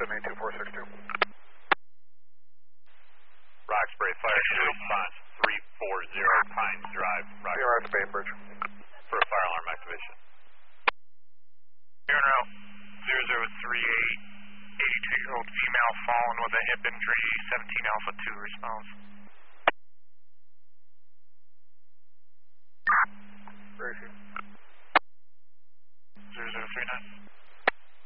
782-462. Roxbury Fire to response 340 Pines Drive. You're at the Bainbridge. For a fire alarm activation. Here now, 0038, 82-year-old female fallen with a hip injury, 17 Alpha 2 response. Very few. 0039.